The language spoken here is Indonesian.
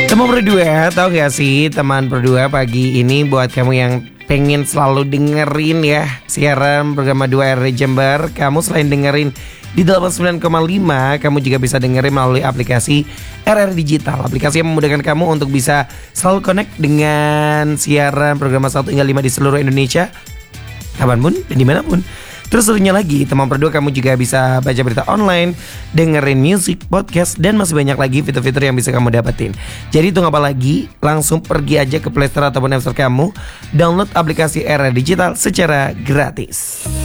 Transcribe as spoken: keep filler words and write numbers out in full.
Teman berdua, tahu gak sih teman berdua pagi ini buat kamu yang pengen selalu dengerin ya siaran program dua R D Jember, kamu selain dengerin di delapan puluh sembilan koma lima, kamu juga bisa dengerin melalui aplikasi R R Digital. Aplikasi yang memudahkan kamu untuk bisa selalu connect dengan siaran program satu hingga lima di seluruh Indonesia, kapanpun dan dimanapun. Terus satunya lagi, teman berdua kamu juga bisa baca berita online, dengerin musik, podcast, dan masih banyak lagi fitur-fitur yang bisa kamu dapetin. Jadi tunggu apa lagi? Langsung pergi aja ke Play Store ataupun App Store kamu, download aplikasi R R Digital secara gratis.